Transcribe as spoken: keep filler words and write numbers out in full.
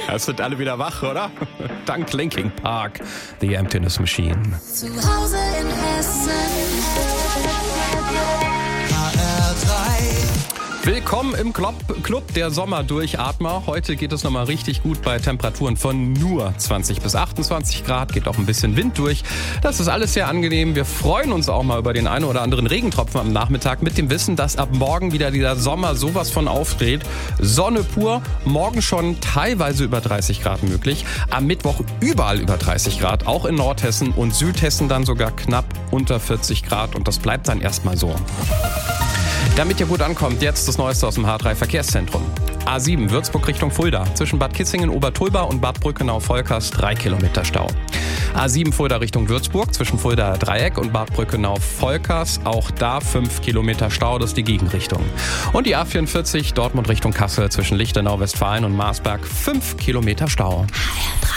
Es sind alle wieder wach, oder? Dank Linkin Park, The Emptiness Machine. Zu Hause in Hessen. H R drei. Willkommen im Club, Club der Sommerdurchatmer. Heute geht es nochmal richtig gut bei Temperaturen von nur zwanzig bis achtundzwanzig Grad. Geht auch ein bisschen Wind durch. Das ist alles sehr angenehm. Wir freuen uns auch mal über den einen oder anderen Regentropfen am Nachmittag mit dem Wissen, dass ab morgen wieder dieser Sommer sowas von aufdreht. Sonne pur, morgen schon teilweise über dreißig Grad möglich. Am Mittwoch überall über dreißig Grad, auch in Nordhessen und Südhessen dann sogar knapp unter vierzig Grad. Und das bleibt dann erstmal so. Damit ihr gut ankommt, jetzt das Neueste aus dem H drei Verkehrszentrum. A sieben Würzburg Richtung Fulda. Zwischen Bad Kitzingen, Obertulba und Bad Brückenau-Volkers drei Kilometer Stau. A sieben Fulda Richtung Würzburg. Zwischen Fuldaer Dreieck und Bad Brückenau-Volkers. Auch da fünf Kilometer Stau, das ist die Gegenrichtung. Und die A vierundvierzig Dortmund Richtung Kassel. Zwischen Lichtenau, Westfalen und Marsberg fünf Kilometer Stau. H R